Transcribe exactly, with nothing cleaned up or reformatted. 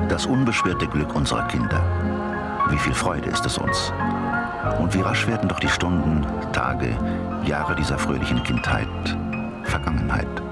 Das unbeschwerte Glück unserer Kinder. Wie viel Freude ist es uns. Und wie rasch werden doch die Stunden, Tage, Jahre dieser fröhlichen Kindheit Vergangenheit.